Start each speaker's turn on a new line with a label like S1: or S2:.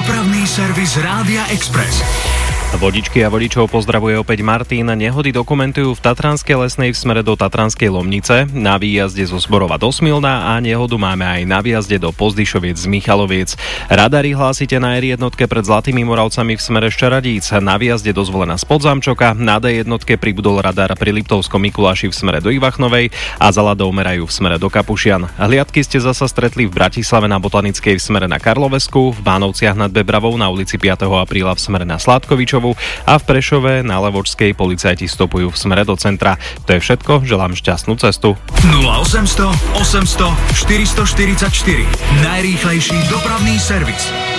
S1: Dopravný servis Rádia Express.
S2: Vodičky a vodičov pozdravuje opäť Martin. Nehody dokumentujú v Tatranskej Lesnej v smere do Tatranskej Lomnice, na výjazde zo Zborova do Smilna a nehodu máme aj na výjazde do Pozdyšoviec z Michaloviec. Radary hlásite na R1 pred Zlatými Moravcami v smere Ščeradíc, na výjazde do Zvolena z Podzamčoka, na D1 pribudol radar pri Liptovskom Mikuláši v smere do Ivachnovej a za Ladou merajú v smere do Kapušian. Hliadky ste zasa stretli v Bratislave na Botanickej v smere na Karlovesku, v Bánovciach nad Bebravou na ulici 5. apríla v smere na Sládkovičovu a v Prešove na Levočskej policajti stopujú v smere do centra. To je všetko, želám šťastnú cestu.
S1: 0800 800 444 najrýchlejší dopravný servis.